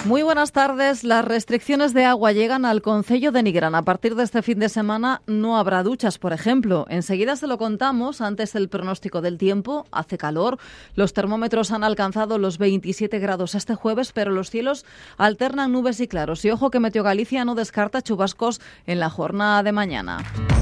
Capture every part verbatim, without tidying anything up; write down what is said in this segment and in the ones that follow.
Muy buenas tardes. Las restricciones de agua llegan al concello de Nigrán. A partir de este fin de semana no habrá duchas, por ejemplo. Enseguida se lo contamos. Antes el pronóstico del tiempo. Hace calor. Los termómetros han alcanzado los veintisiete grados este jueves, pero los cielos alternan nubes y claros. Y ojo que Meteo Galicia no descarta chubascos en la jornada de mañana.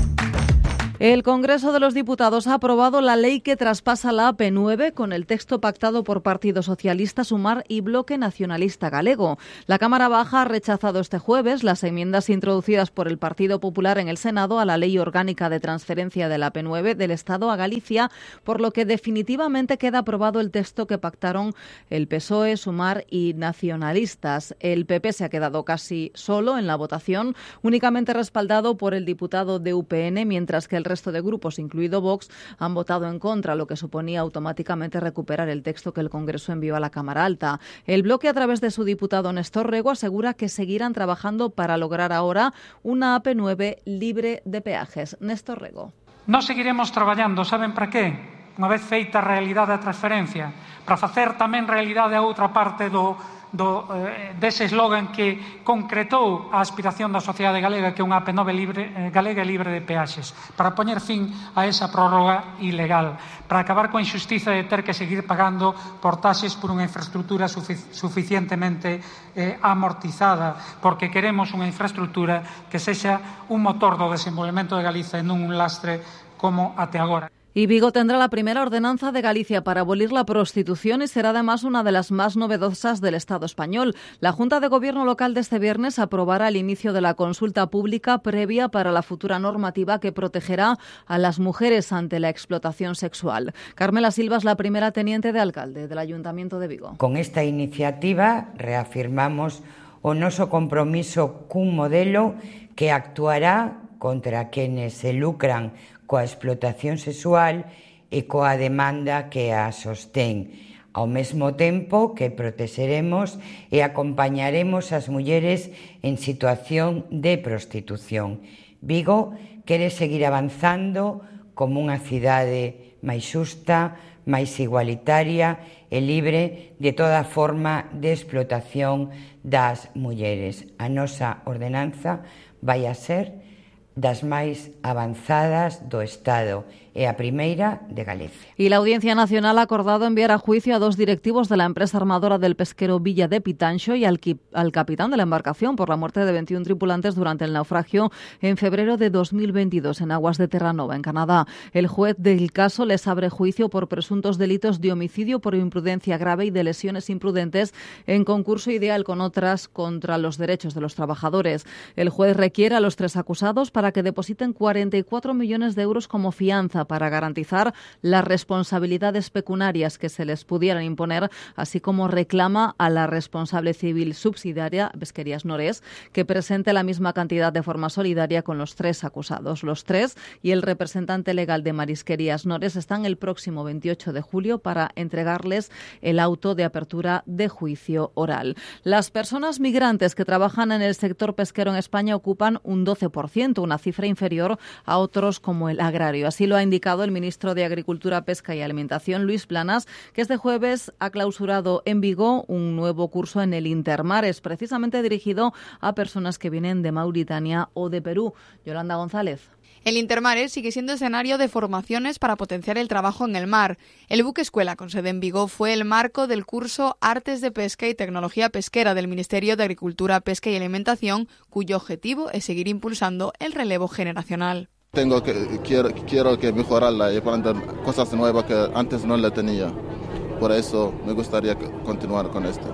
El Congreso de los Diputados ha aprobado la ley que traspasa la A P nueve con el texto pactado por Partido Socialista, Sumar y Bloque Nacionalista Galego. La Cámara Baja ha rechazado este jueves las enmiendas introducidas por el Partido Popular en el Senado a la Ley Orgánica de Transferencia de la A P nueve del Estado a Galicia, por lo que definitivamente queda aprobado el texto que pactaron el P S O E, Sumar y Nacionalistas. El P P se ha quedado casi solo en la votación, únicamente respaldado por el diputado de U P N, mientras que el El resto de grupos, incluido Vox, han votado en contra, lo que suponía automáticamente recuperar el texto que el Congreso envió a la Cámara Alta. El bloque, a través de su diputado Néstor Rego, asegura que seguirán trabajando para lograr ahora una A P nueve libre de peajes. Néstor Rego. No seguiremos traballando, saben para qué? Unha vez feita a realidade da transferencia, para facer tamén realidade a outra parte do do, eh, dese eslogan que concretou a aspiración da sociedade galega, que é unha A P nueve libre, eh, galega libre de peaxes, para poñer fin a esa prórroga ilegal, para acabar coa injustiza de ter que seguir pagando por taxes por unha infraestructura sufic suficientemente eh, amortizada, porque queremos unha infraestructura que sexa un motor do desenvolvemento de Galicia e non un lastre como até agora. Y Vigo tendrá la primera ordenanza de Galicia para abolir la prostitución y será además una de las más novedosas del Estado español. La Junta de Gobierno local de este viernes aprobará el inicio de la consulta pública previa para la futura normativa que protegerá a las mujeres ante la explotación sexual. Carmela Silva es la primera teniente de alcalde del Ayuntamiento de Vigo. Con esta iniciativa reafirmamos o noso compromiso cun modelo que actuará contra quenes se lucran coa explotación sexual e coa demanda que a sostén, ao mesmo tempo que protexeremos e acompañaremos as mulleres en situación de prostitución. Vigo quere seguir avanzando como unha cidade máis xusta, máis igualitaria e libre de toda forma de explotación das mulleres. A nosa ordenanza vai a ser das máis avanzadas do Estado e a primeira de Galicia. Y la Audiencia Nacional ha acordado enviar a juicio a dos directivos de la empresa armadora del pesquero Villa de Pitanxo y al, al capitán de la embarcación por la muerte de veintiún tripulantes durante el naufragio en febrero de dos mil veintidós en aguas de Terranova, en Canadá. El juez del caso les abre juicio por presuntos delitos de homicidio por imprudencia grave y de lesiones imprudentes en concurso ideal con otras contra los derechos de los trabajadores. El juez requiere a los tres acusados para que depositen cuarenta y cuatro millones de euros como fianza para garantizar las responsabilidades pecuniarias que se les pudieran imponer, así como reclama a la responsable civil subsidiaria, Pesquerías Nores, que presente la misma cantidad de forma solidaria con los tres acusados. Los tres y el representante legal de Marisquerías Nores están el próximo veintiocho de julio para entregarles el auto de apertura de juicio oral. Las personas migrantes que trabajan en el sector pesquero en España ocupan un doce por ciento, una cifra inferior a otros como el agrario. Así lo ha indicado el ministro de Agricultura, Pesca y Alimentación, Luis Planas, que este jueves ha clausurado en Vigo un nuevo curso en el Intermares, precisamente dirigido a personas que vienen de Mauritania o de Perú. Yolanda González. El Intermares sigue siendo escenario de formaciones para potenciar el trabajo en el mar. El buque escuela con sede en Vigo fue el marco del curso Artes de Pesca y Tecnología Pesquera del Ministerio de Agricultura, Pesca y Alimentación, cuyo objetivo es seguir impulsando el relevo generacional. Tengo que, quiero, quiero que mejorarla y aprender cosas nuevas que antes no la tenía. Por eso me gustaría continuar con esto.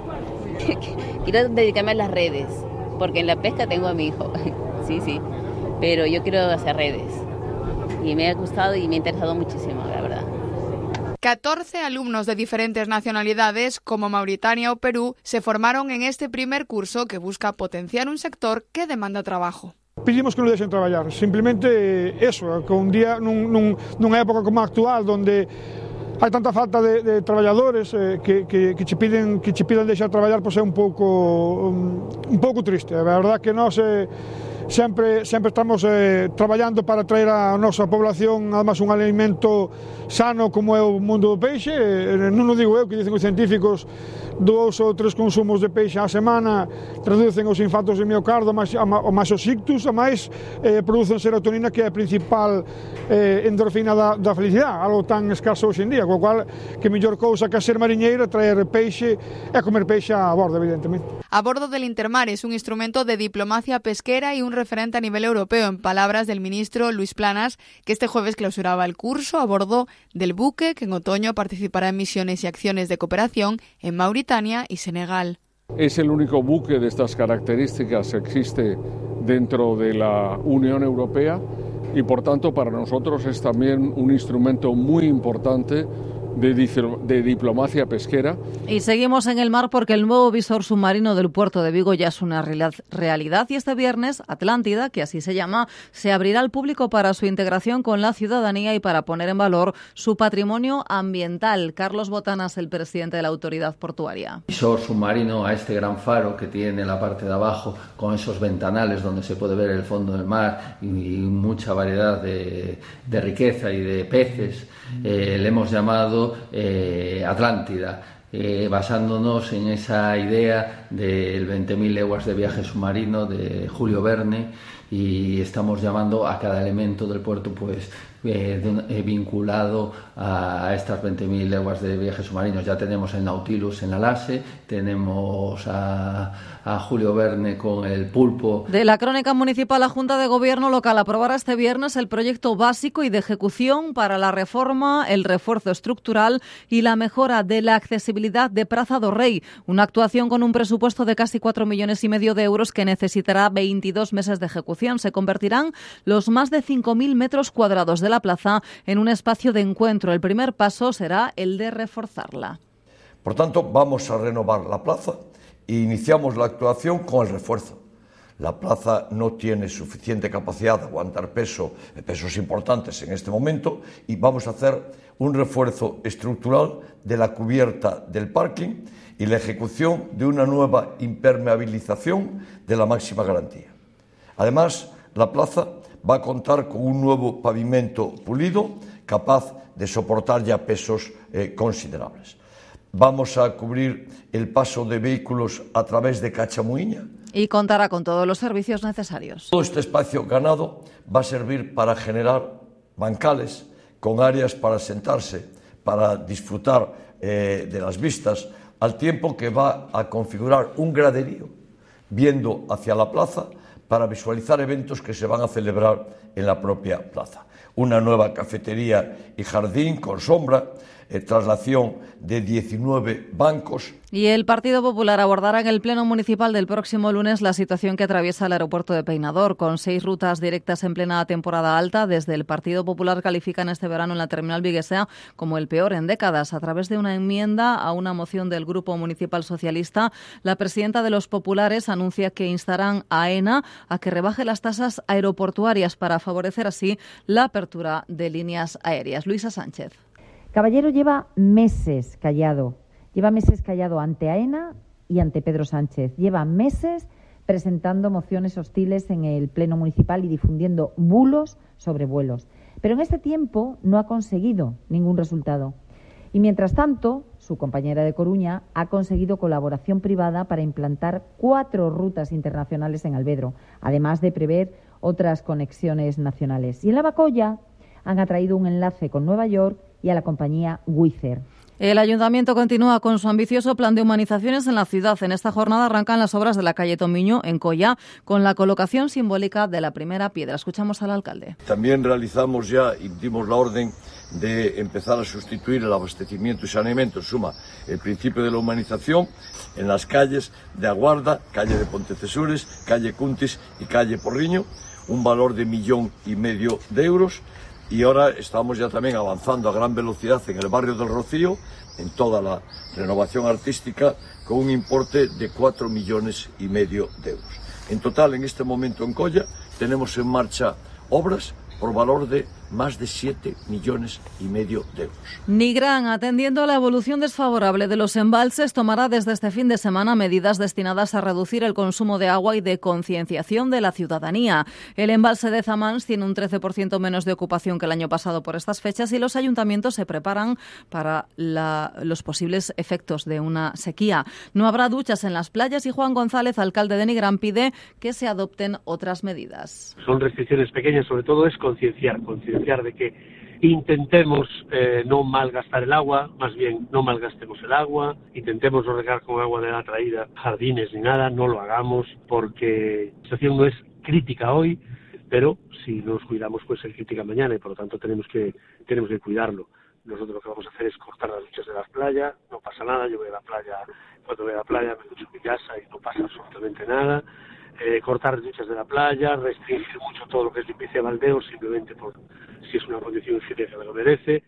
Quiero dedicarme a las redes, porque en la pesca tengo a mi hijo. Sí, sí. Pero yo quiero hacer redes. Y me ha gustado y me ha interesado muchísimo, la verdad. catorce alumnos de diferentes nacionalidades, como Mauritania o Perú, se formaron en este primer curso que busca potenciar un sector que demanda trabajo. Pedimos que non deixen traballar, simplemente eso, que un día nun, nun, nunha época como a actual, onde hai tanta falta de, de traballadores eh, que, que, que, che piden, que che piden deixar traballar, pois é un pouco un, un pouco triste. A verdade que nós eh, sempre, sempre estamos eh, traballando para traer a nosa población además un alimento sano como é o mundo do peixe, eh, non o digo eu, que dicen os científicos dous ou tres consumos de peixe á semana reducen os infartos de miocardio, o máis os ictus, a máis eh, producen serotonina, que é a principal eh, endorfina da, da felicidade, algo tan escaso hoxe en día, co cual que mellor cousa que a ser mariñeiro, traer peixe e comer peixe a bordo, evidentemente. A bordo del Intermar es un instrumento de diplomacia pesquera y un referente a nivel europeo, en palabras del ministro Luis Planas, que este jueves clausuraba el curso a bordo del buque, que en otoño participará en misiones y acciones de cooperación en Mauritania y Senegal. Es el único buque de estas características que existe dentro de la Unión Europea y, por tanto, para nosotros es también un instrumento muy importante De, de diplomacia pesquera. Y seguimos en el mar porque el nuevo visor submarino del puerto de Vigo ya es una realidad y este viernes Atlántida, que así se llama, se abrirá al público para su integración con la ciudadanía y para poner en valor su patrimonio ambiental. Carlos Botanas, el presidente de la autoridad portuaria. Visor submarino a este gran faro que tiene la parte de abajo con esos ventanales donde se puede ver el fondo del mar y mucha variedad de, de riqueza y de peces. Eh, le hemos llamado Eh, Atlántida, eh, basándonos en esa idea del veinte mil leguas de viaje submarino de Julio Verne, y estamos llamando a cada elemento del puerto pues eh, de, eh, vinculado a, a estas veinte mil leguas de viajes submarinos. Ya tenemos el Nautilus en la Lase, tenemos a, a Julio Verne con el Pulpo. De la crónica municipal, la Junta de Gobierno local aprobará este viernes el proyecto básico y de ejecución para la reforma, el refuerzo estructural y la mejora de la accesibilidad de Praza do Rei, una actuación con un presupuesto de casi cuatro millones y medio de euros que necesitará veintidós meses de ejecución. Se convertirán los más de cinco mil metros cuadrados de la plaza en un espacio de encuentro. El primer paso será el de reforzarla. Por tanto, vamos a renovar la plaza e iniciamos la actuación con el refuerzo. La plaza no tiene suficiente capacidad de aguantar peso, pesos importantes en este momento, y vamos a hacer un refuerzo estructural de la cubierta del parking y la ejecución de una nueva impermeabilización de la máxima garantía. Además, la plaza va a contar con un nuevo pavimento pulido capaz de soportar ya pesos eh, considerables. Vamos a cubrir el paso de vehículos a través de Cachamuiña. Y contará con todos los servicios necesarios. Todo este espacio ganado va a servir para generar bancales con áreas para sentarse, para disfrutar eh, de las vistas, al tiempo que va a configurar un graderío viendo hacia la plaza para visualizar eventos que se van a celebrar en la propia plaza. Una nueva cafetería y jardín con sombra, eh, traslación de diecinueve bancos. Y el Partido Popular abordará en el Pleno Municipal del próximo lunes la situación que atraviesa el aeropuerto de Peinador, con seis rutas directas en plena temporada alta. Desde el Partido Popular califican este verano en la terminal viguesea como el peor en décadas. A través de una enmienda a una moción del Grupo Municipal Socialista, la presidenta de los populares anuncia que instarán a AENA a que rebaje las tasas aeroportuarias para favorecer así la apertura de líneas aéreas. Luisa Sánchez. Caballero lleva meses callado. Lleva meses callado ante AENA y ante Pedro Sánchez. Lleva meses presentando mociones hostiles en el Pleno Municipal y difundiendo bulos sobre vuelos. Pero en este tiempo no ha conseguido ningún resultado. Y mientras tanto, su compañera de Coruña ha conseguido colaboración privada para implantar cuatro rutas internacionales en Albedro, además de prever otras conexiones nacionales. Y en La Bacolla han atraído un enlace con Nueva York y a la compañía Wizz Air. El Ayuntamiento continúa con su ambicioso plan de humanizaciones en la ciudad. En esta jornada arrancan las obras de la calle Tomiño, en Coia, con la colocación simbólica de la primera piedra. Escuchamos al alcalde. También realizamos ya y dimos la orden de empezar a sustituir el abastecimiento y saneamiento, en suma, el principio de la humanización en las calles de Aguarda, calle de Pontecesures, calle Cuntis y calle Porriño, un valor de millón y medio de euros. Y ahora estamos ya también avanzando a gran velocidad en el barrio del Rocío, en toda la renovación artística, con un importe de cuatro millones y medio de euros. En total, en este momento en Coia, tenemos en marcha obras por valor de más de siete millones y medio de euros. Nigrán, atendiendo a la evolución desfavorable de los embalses, tomará desde este fin de semana medidas destinadas a reducir el consumo de agua y de concienciación de la ciudadanía. El embalse de Zamans tiene un trece por ciento menos de ocupación que el año pasado por estas fechas y los ayuntamientos se preparan para la, los posibles efectos de una sequía. No habrá duchas en las playas y Juan González, alcalde de Nigrán, pide que se adopten otras medidas. Son restricciones pequeñas, sobre todo es concienciar, concienciar de que intentemos eh, no malgastar el agua, más bien no malgastemos el agua, intentemos no regar con agua de la traída jardines ni nada, no lo hagamos porque la situación no es crítica hoy, pero si nos cuidamos puede ser crítica mañana y por lo tanto tenemos que tenemos que cuidarlo. Nosotros lo que vamos a hacer es cortar las duchas de las playas, no pasa nada, yo voy a la playa, cuando voy a la playa me ducho en mi casa y no pasa absolutamente nada. Eh, cortar duchas de la playa, restringir mucho todo lo que es limpieza de baldeos, simplemente por si es una condición higiénica que lo merece.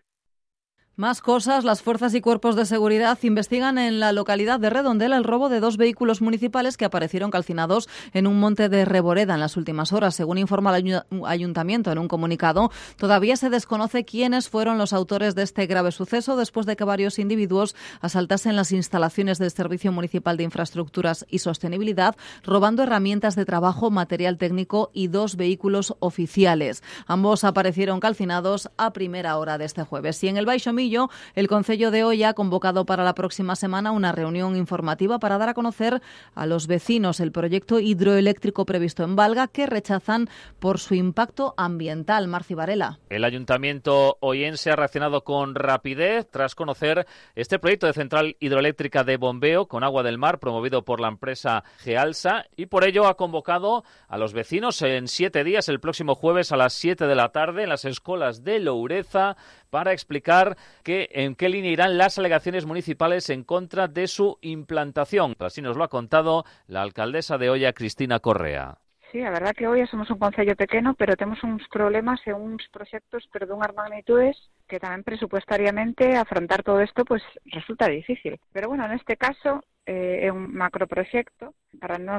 Más cosas. Las fuerzas y cuerpos de seguridad investigan en la localidad de Redondela el robo de dos vehículos municipales que aparecieron calcinados en un monte de Reboreda en las últimas horas. Según informa el ayuntamiento en un comunicado, todavía se desconoce quiénes fueron los autores de este grave suceso después de que varios individuos asaltasen las instalaciones del Servicio Municipal de Infraestructuras y Sostenibilidad, robando herramientas de trabajo, material técnico y dos vehículos oficiales. Ambos aparecieron calcinados a primera hora de este jueves. Y en el Baixo Millo, el Concello de Oia ha convocado para la próxima semana una reunión informativa para dar a conocer a los vecinos el proyecto hidroeléctrico previsto en Valga, que rechazan por su impacto ambiental. Marci Varela. El ayuntamiento oyense ha reaccionado con rapidez tras conocer este proyecto de central hidroeléctrica de bombeo con agua del mar promovido por la empresa Gealsa y por ello ha convocado a los vecinos en siete días, el próximo jueves a las siete de la tarde en las escolas de Loureza, para explicar que, en qué línea irán las alegaciones municipales en contra de su implantación. Así nos lo ha contado la alcaldesa de Oia, Cristina Correa. Sí, a verdad que hoy somos un concello pequeno, pero temos uns problemas e uns proxectos, pero dunhas magnitudes que tamén presupuestariamente afrontar todo isto pues resulta difícil. Pero bueno, neste caso eh, é un macroproxecto para nós,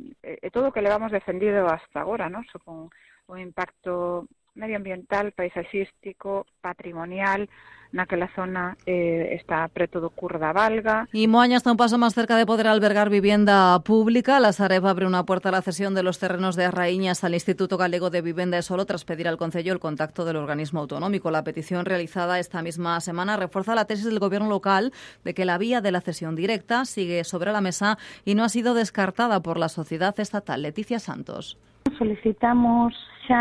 e eh, todo o que levamos defendido hasta agora, ¿no? So, con un impacto medioambiental, paisaxístico, patrimonial, naquela zona eh, está preto do Cur da Valga. Y Moaña está un paso más cerca de poder albergar vivienda pública. La Sareb abre una puerta a la cesión de los terrenos de Arraíñas al Instituto Galego de Vivenda e Solo tras pedir al Concello el contacto del organismo autonómico. La petición realizada esta misma semana refuerza la tesis del gobierno local de que la vía de la cesión directa sigue sobre la mesa y no ha sido descartada por la sociedad estatal. Leticia Santos. Solicitamos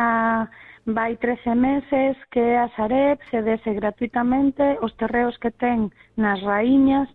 xa vai trece meses que a Sareb cedese gratuitamente os terreos que ten nas Raíñas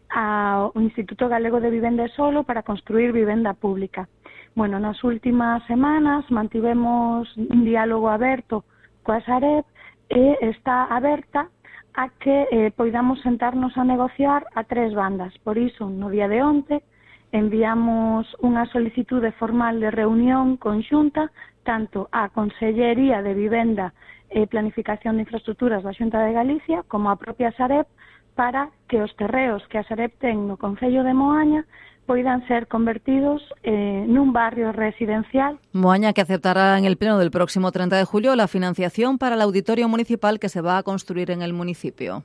ao Instituto Galego de Vivenda e Solo para construir vivenda pública. Bueno, nas últimas semanas mantivemos un diálogo aberto coa Sareb e está aberta a que eh, poidamos sentarnos a negociar a tres bandas. Por iso, no día de onte, enviamos unha solicitude formal de reunión conxunta tanto á Consellería de Vivenda e Planificación de Infraestructuras da Xunta de Galicia como á propia Sareb para que os terreos que a Sareb ten no Concello de Moaña poidan ser convertidos eh, nun barrio residencial. Moaña, que aceptará en el pleno del próximo treinta de julio la financiación para el auditorio municipal que se va a construir en el municipio.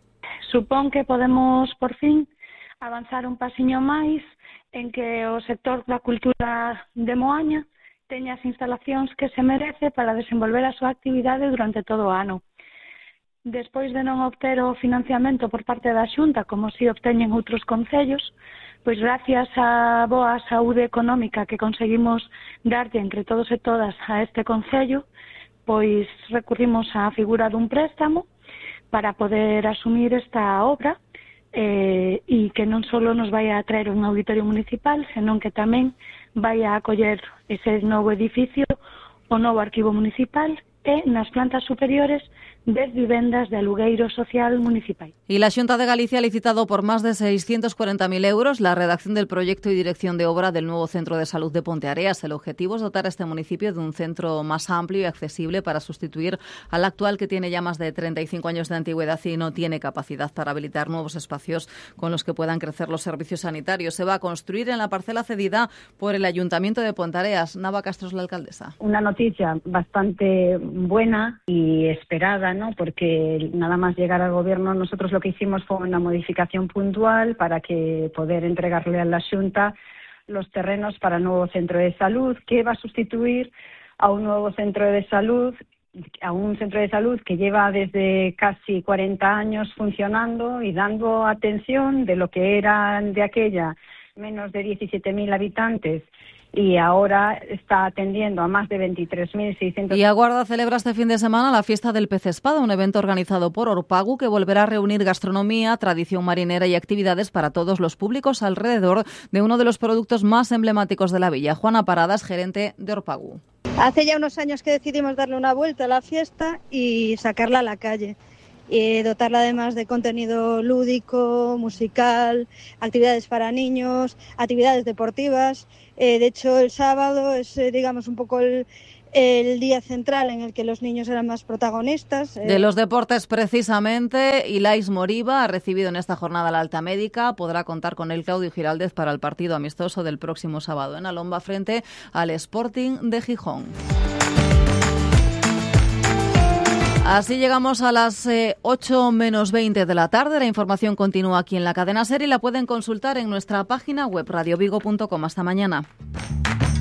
Supón que podemos, por fin, avanzar un pasiño máis en que o sector da cultura de Moaña teña as instalacións que se merece para desenvolver a súa actividade durante todo o ano. Despois de non obter o financiamento por parte da Xunta, como si obteñen outros concellos, pois gracias á boa saúde económica que conseguimos darlle entre todos e todas a este concello, pois recurrimos á figura dun préstamo para poder asumir esta obra eh, e que non só nos vai a traer un auditorio municipal, senón que tamén vai a acoller ese novo edificio, o novo arquivo municipal e nas plantas superiores das vivendas de alugueiro social municipal. Y la Xunta de Galicia ha licitado por más de seiscientos cuarenta mil euros la redacción del proyecto y dirección de obra del nuevo centro de salud de Ponteareas. El objetivo es dotar a este municipio de un centro más amplio y accesible para sustituir al actual, que tiene ya más de treinta y cinco años de antigüedad y no tiene capacidad para habilitar nuevos espacios con los que puedan crecer los servicios sanitarios. Se va a construir en la parcela cedida por el Ayuntamiento de Ponteareas. Nava Castro es la alcaldesa. Una noticia bastante buena y esperada, ¿no? Porque nada más llegar al gobierno nosotros lo que hicimos fue una modificación puntual para que poder entregarle a la Xunta los terrenos para el nuevo centro de salud, que va a sustituir a un nuevo centro de salud, a un centro de salud que lleva desde casi cuarenta años funcionando y dando atención de lo que eran de aquella menos de diecisiete mil habitantes, y ahora está atendiendo a más de veintitrés mil seiscientos. Y Aguarda celebra este fin de semana la fiesta del pez espada, un evento organizado por Orpagu que volverá a reunir gastronomía, tradición marinera y actividades para todos los públicos alrededor de uno de los productos más emblemáticos de la villa. Juana Paradas, gerente de Orpagu. Hace ya unos años que decidimos darle una vuelta a la fiesta y sacarla a la calle. Y dotarla además de contenido lúdico, musical, actividades para niños, actividades deportivas. Eh, de hecho, el sábado es, eh, digamos, un poco el, el día central en el que los niños eran más protagonistas. De los deportes, precisamente, Ilais Moriba ha recibido en esta jornada la alta médica. Podrá contar con el Claudio Giraldez para el partido amistoso del próximo sábado en Alomba frente al Sporting de Gijón. Así llegamos a las eh, ocho menos veinte de la tarde. La información continúa aquí en la cadena SER y la pueden consultar en nuestra página web radio vigo punto com. Hasta mañana.